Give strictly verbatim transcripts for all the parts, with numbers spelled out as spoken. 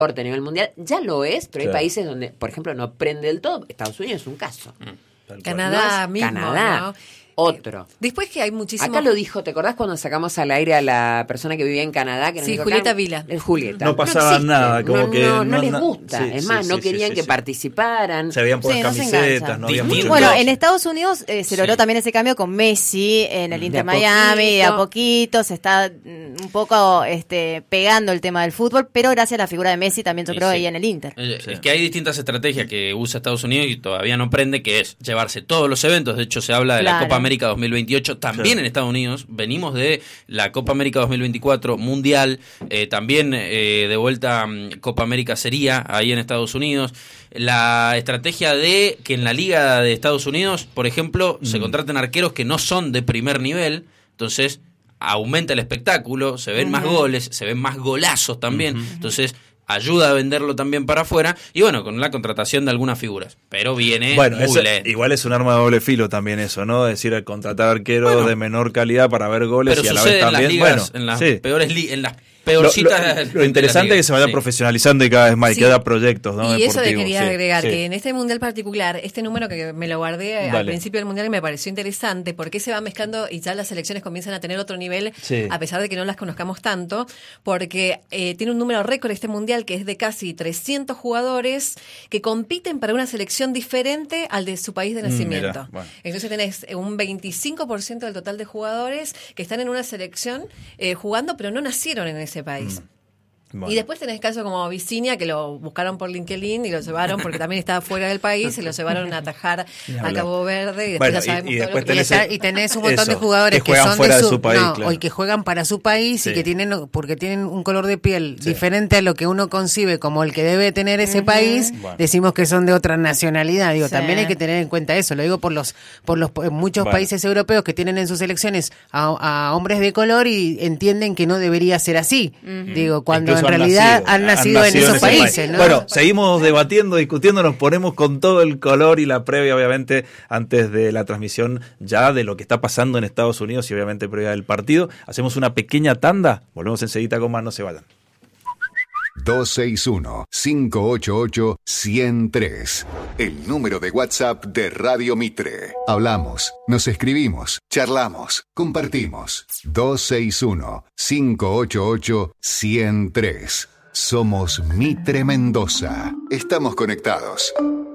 a nivel mundial, ya lo es, pero claro. hay países donde, por ejemplo, no prende del todo. Estados Unidos es un caso. Mm. Canadá no es mismo, Canadá, ¿no? otro. Eh, después que hay muchísimos... Acá lo dijo, ¿te acordás cuando sacamos al aire a la persona que vivía en Canadá? Que nos sí, dijo, Julieta acá, Vila. El Julieta. No pasaba existe. nada, como no, que... No, no, no les na- gusta. sí, es sí, más, no sí, querían sí, que sí. participaran. Se veían por Sí, las no se camisetas, enganchan. no había Distinto. mucho... Bueno, negocio. en Estados Unidos eh, se logró también ese cambio con Messi en el De Inter a Miami, de a poquito. poquito se está mm, un poco este, pegando el tema del fútbol, pero gracias a la figura de Messi también yo Sí, creo sí. ahí en el Inter. Eh, Sí. Es que hay distintas estrategias que usa Estados Unidos y todavía no prende, que es llevarse todos los eventos. De hecho, se habla de Claro. la Copa América dos mil veintiocho, también Claro. en Estados Unidos. Venimos de la Copa América dos mil veinticuatro Mundial, eh, también eh, de vuelta mm, Copa América sería ahí en Estados Unidos. La estrategia de que en la Liga de Estados Unidos, por ejemplo, se Mm. contraten arqueros que no son de primer nivel, entonces aumenta el espectáculo, se ven más goles, se ven más golazos también, entonces ayuda a venderlo también para afuera, y bueno, con la contratación de algunas figuras, pero viene Bueno, muy eso, lento. igual es un arma de doble filo también eso, ¿no? Es decir, contratar arqueros Bueno. de menor calidad para ver goles Pero y a la sucede vez en las también, ligas, bueno, en las sí. peores li- en las Lo, lo- peorcitas. lo interesante es que se vaya sí. profesionalizando y cada vez más, y Sí. que haya proyectos, ¿no? Y eso de deportivos, quería sí, agregar, sí. que en este mundial particular, este número que me lo guardé al Dale. principio del mundial y me pareció interesante, porque se va mezclando y ya las selecciones comienzan a tener otro nivel, Sí. a pesar de que no las conozcamos tanto, porque eh, tiene un número récord este mundial que es de casi trescientos jugadores que compiten para una selección diferente al de su país de Mm, nacimiento. mirá, bueno. Entonces tenés un veinticinco por ciento del total de jugadores que están en una selección eh, jugando, pero no nacieron en ese país. Bueno. Y después tenés casos como Vicinia, que lo buscaron por LinkedIn y lo llevaron, porque también estaba fuera del país, y lo llevaron a atajar Ni a hablar. Cabo Verde, y después Bueno, ya sabemos y- y todo después lo que Y, tenés está- el- y tenés un montón de eso, jugadores que que, juegan son fuera de de su, su país, no, claro. o que juegan para su país Sí. y que tienen porque tienen un color de piel Sí. diferente a lo que uno concibe como el que debe tener ese país. Bueno. Decimos que son de otra nacionalidad. Digo, Sí. también hay que tener en cuenta eso. Lo digo por los por los por muchos Bueno. países europeos que tienen en sus selecciones a, a hombres de color y entienden que no debería ser así. Digo, cuando Incluso en han realidad nacido, han nacido, en ese esos país. países, ¿no? Bueno, seguimos debatiendo, discutiendo, nos ponemos con todo el color y la previa, obviamente, antes de la transmisión ya de lo que está pasando en Estados Unidos y obviamente previa del partido. Hacemos una pequeña tanda, volvemos enseguida con más, no se vayan. dos seis uno, cinco ocho ocho, uno cero tres. El número de WhatsApp de Radio Mitre. Hablamos, nos escribimos, charlamos, compartimos. dos seis uno, cinco ocho ocho, uno cero tres. Somos Mitre Mendoza. Estamos conectados.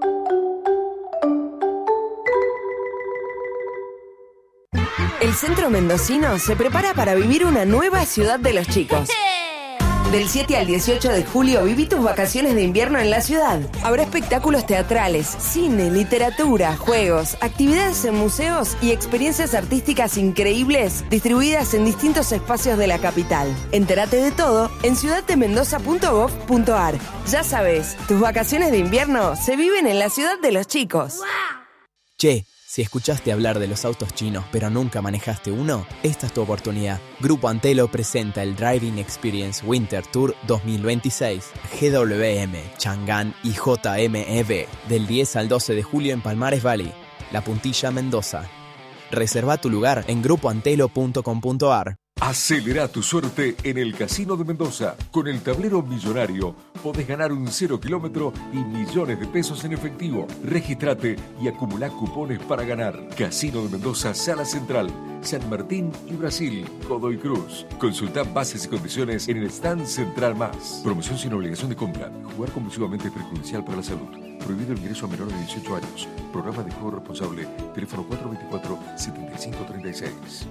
El centro mendocino se prepara para vivir una nueva ciudad de los chicos. Del siete al dieciocho de julio viví tus vacaciones de invierno en la ciudad. Habrá espectáculos teatrales, cine, literatura, juegos, actividades en museos y experiencias artísticas increíbles distribuidas en distintos espacios de la capital. Entérate de todo en ciudad de mendoza punto gob punto ar. Ya sabes, tus vacaciones de invierno se viven en la ciudad de los chicos. Che, si escuchaste hablar de los autos chinos pero nunca manejaste uno, esta es tu oportunidad. Grupo Antelo presenta el Driving Experience Winter Tour dos mil veintiséis, G W M, Chang'an y J M E V, del diez al doce de julio en Palmares Valley, La Puntilla, Mendoza. Reserva tu lugar en grupo antelo punto com punto ar. Acelera tu suerte en el Casino de Mendoza. Con el tablero millonario podés ganar un cero kilómetro y millones de pesos en efectivo. Regístrate y acumulá cupones para ganar. Casino de Mendoza, Sala Central, San Martín y Brasil, Godoy Cruz. Consulta bases y condiciones en el stand central más. Promoción sin obligación de compra. Jugar compulsivamente es perjudicial para la salud. Prohibido el ingreso a menores de dieciocho años. Programa de juego responsable. Teléfono cuatro dos cuatro, siete cinco tres seis.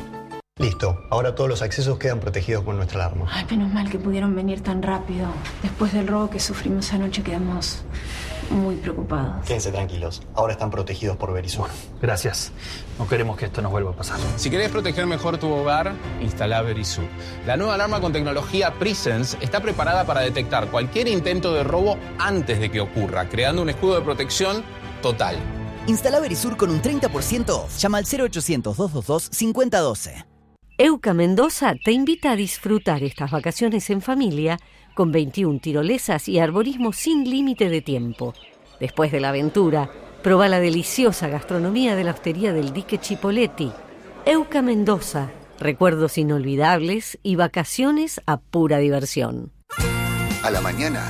Listo, ahora todos los accesos quedan protegidos con nuestra alarma. Ay, menos mal que pudieron venir tan rápido. Después del robo que sufrimos anoche quedamos muy preocupados. Quédense tranquilos, ahora están protegidos por Verisur. Gracias. No queremos que esto nos vuelva a pasar. Si querés proteger mejor tu hogar, instala Verisur. La nueva alarma con tecnología Presence está preparada para detectar cualquier intento de robo antes de que ocurra, creando un escudo de protección total. Instala Verisur con un treinta por ciento off. Llama al cero ochocientos, doscientos veintidós, cincuenta doce. Euca Mendoza te invita a disfrutar estas vacaciones en familia con veintiuna tirolesas y arborismo sin límite de tiempo. Después de la aventura, proba la deliciosa gastronomía de la hostería del Dique Chipoletti. Euca Mendoza, recuerdos inolvidables y vacaciones a pura diversión. A la mañana